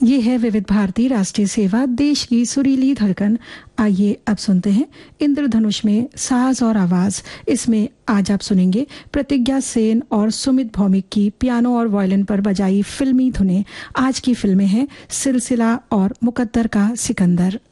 ये है विविध भारती राष्ट्रीय सेवा, देश की सुरीली धड़कन। आइए अब सुनते हैं इंद्रधनुष में साज और आवाज। इसमें आज आप सुनेंगे प्रतिज्ञा सेन और सुमित भौमिक की पियानो और वायलिन पर बजाई फिल्मी धुनें। आज की फिल्में हैं सिलसिला और मुकद्दर का सिकंदर।